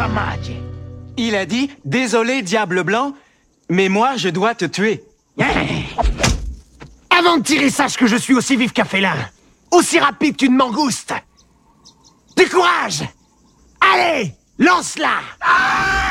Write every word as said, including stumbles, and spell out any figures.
Ramage. Il a dit « Désolé, Diable Blanc, mais moi, je dois te tuer. » Avant de tirer, sache que je suis aussi vif qu'un félin. Aussi rapide qu'une mangouste. Du courage! Allez, lance-la!